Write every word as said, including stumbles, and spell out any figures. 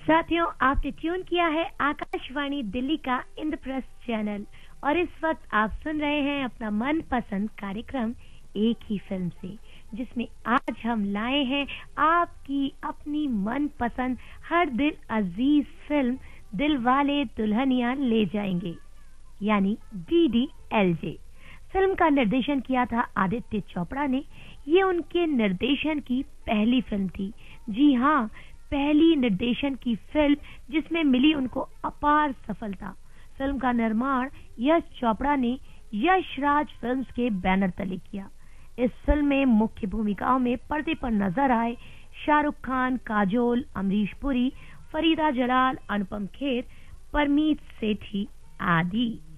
साथियों, आपने ट्यून किया है आकाशवाणी दिल्ली का इंद्रप्रस्थ चैनल और इस वक्त आप सुन रहे हैं अपना मनपसंद कार्यक्रम एक ही फिल्म से, जिसमें आज हम लाए हैं आपकी अपनी मनपसंद हर दिल अजीज फिल्म दिल वाले दुल्हनिया ले जाएंगे, यानी D D L J. Film का निर्देशन किया था आदित्य चोपड़ा ने। ये उनके निर्देशन की पहली फिल्म थी। जी हाँ, पहली निर्देशन की फिल्म जिसमें मिली उनको अपार सफलता। फिल्म का निर्माण यश चोपड़ा ने यश राज फिल्म्स के बैनर तले किया। इस फिल्म में मुख्य भूमिकाओं में पर्दे पर नजर आए शाहरुख खान, काजोल, अमरीश पुरी, फरीदा जलाल, अनुपम खेर, परमीत सेठी आदि।